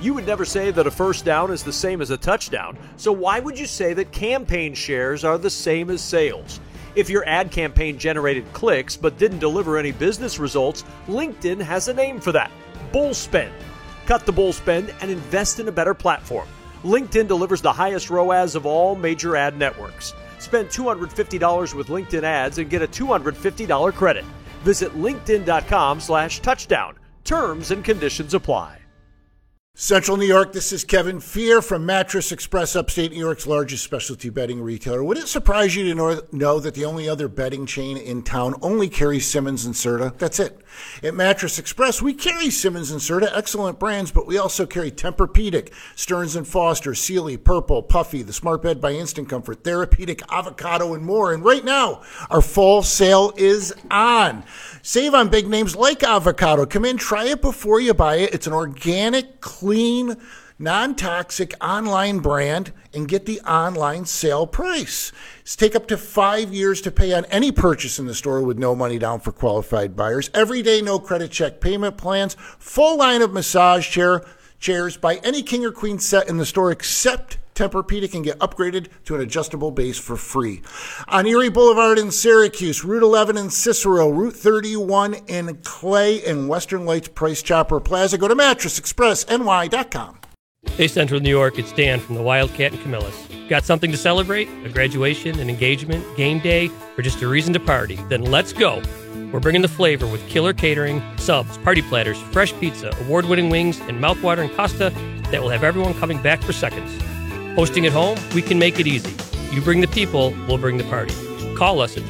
You would never say that a first down is the same as a touchdown, so why would you say that campaign shares are the same as sales? If your ad campaign generated clicks but didn't deliver any business results, LinkedIn has a name for that: bull spend. Cut the bull spend and invest in a better platform. LinkedIn delivers the highest ROAS of all major ad networks. Spend $250 with LinkedIn ads and get a $250 credit. Visit linkedin.com/touchdown. Terms and conditions apply. Central New York, this is Kevin Fear from Mattress Express, upstate New York's largest specialty bedding retailer. Would it surprise you to know that the only other bedding chain in town only carries Simmons and Serta? That's it. At Mattress Express, we carry Simmons and Serta, excellent brands, but we also carry Tempur-Pedic, Stearns & Foster, Sealy, Purple, Puffy, the Smart Bed by Instant Comfort, Therapeutic, Avocado, and more. And right now, our fall sale is on. Save on big names like Avocado. Come in, try it before you buy it. It's an organic, clean, non-toxic online brand, and get the online sale price. Take up to 5 years to pay on any purchase in the store with no money down for qualified buyers. Everyday no credit check payment plans. Full line of massage chairs. Buy any king or queen set in the store except Tempur-Pedic and get upgraded to an adjustable base for free. On Erie Boulevard in Syracuse, Route 11 in Cicero, Route 31 in Clay, and Western Lights Price Chopper Plaza. Go to mattressexpressny.com. Hey, Central New York, it's Dan from the Wildcat and Camillus. Got something to celebrate? A graduation, an engagement, game day, or just a reason to party? Then let's go. We're bringing the flavor with killer catering, subs, party platters, fresh pizza, award-winning wings, and mouth-watering pasta that will have everyone coming back for seconds. Hosting at home, we can make it easy. You bring the people, we'll bring the party. Call us at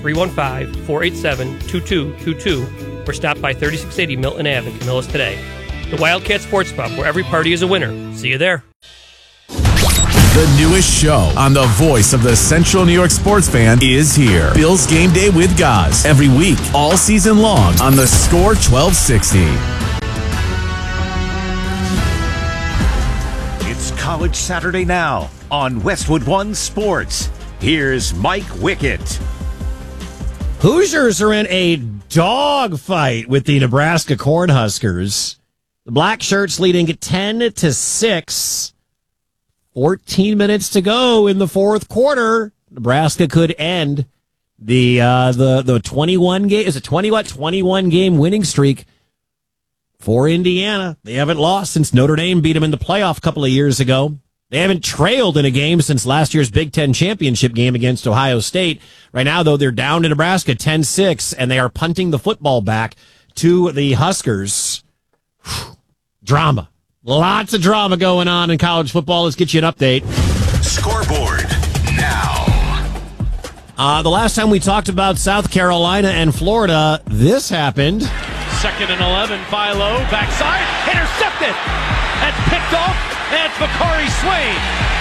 315-487-2222 or stop by 3680 Milton Ave in Camillus today. The Wildcat Sports Pub, where every party is a winner. See you there. The newest show on the voice of the Central New York sports fan is here. Bills Game Day with Gaz. Every week, all season long on the Score 1260. College Saturday now on Westwood One Sports. Here's Mike Wickett. Hoosiers are in a dogfight with the Nebraska Cornhuskers. The Black Shirts leading 10-6. 14 minutes to go in the fourth quarter. Nebraska could end the 21 game. Is it 21 game winning streak for Indiana. They haven't lost since Notre Dame beat them in the playoff a couple of years ago. They haven't trailed in a game since last year's Big Ten championship game against Ohio State. Right now, though, they're down to Nebraska 10-6, and they are punting the football back to the Huskers. Drama. Lots of drama going on in college football. Let's get you an update. Scoreboard now. The last time we talked about South Carolina and Florida, this happened. 2nd and 11, Philo, backside, intercepted. That's picked off, and it's Bakari Swain.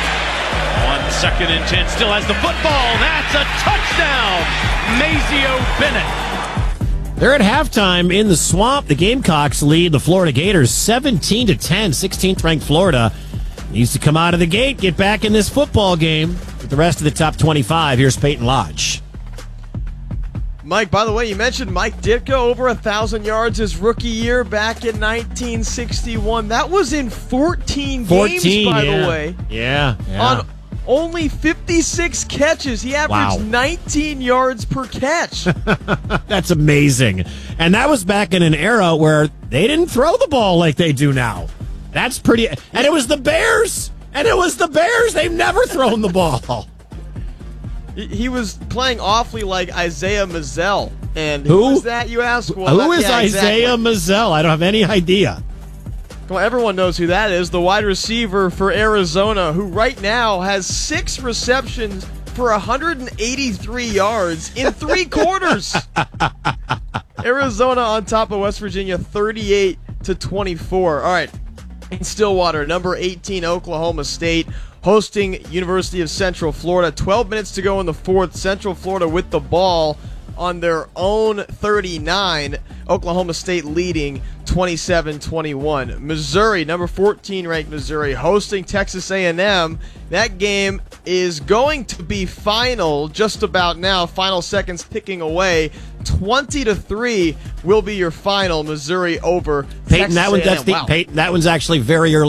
1 second and 10, still has the football. That's a touchdown, Mazeo Bennett. They're at halftime in the Swamp. The Gamecocks lead the Florida Gators 17-10. 16th ranked Florida needs to come out of the gate, get back in this football game with the rest of the top 25. Here's Peyton Lodge. Mike, by the way, you mentioned Mike Ditka over 1,000 yards his rookie year back in 1961. That was in 14 games, by the way. Yeah. On only 56 catches. He averaged 19 yards per catch. That's amazing. And that was back in an era where they didn't throw the ball like they do now. That's pretty. And it was the Bears. They've never thrown the ball. He was playing awfully like Isaiah Mazzell. And who is that, you ask? Well, who is Isaiah Mazzell? I don't have any idea. Well, everyone knows who that is. The wide receiver for Arizona, who right now has 6 receptions for 183 yards in 3 quarters. Arizona on top of West Virginia, 38-24. All right. In Stillwater, number 18, Oklahoma State, hosting University of Central Florida. 12 minutes to go in the fourth. Central Florida with the ball on their own 39. Oklahoma State leading 27-21. Missouri, number 14 ranked Missouri, hosting Texas A&M. That game is going to be final just about now. Final seconds ticking away. 20-3 will be your final. Missouri over Peyton, Texas A&M. Peyton, that one's actually very early.